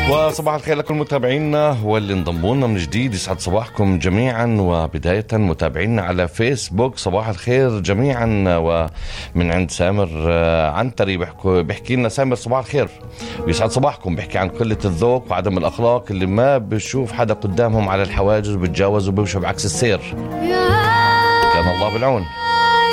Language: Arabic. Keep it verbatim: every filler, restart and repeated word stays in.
وصباح الخير لكل متابعينا واللي انضموا لنا من جديد. يسعد صباحكم جميعا. وبداية متابعينا على فيسبوك صباح الخير جميعا. ومن عند سامر عنتري بيحكي لنا سامر صباح الخير ويسعد صباحكم. بيحكي عن قلة الذوق وعدم الأخلاق اللي ما بيشوف حدا قدامهم على الحواجز وبتجاوز وبيمشوا بعكس السير. كان الله بالعون.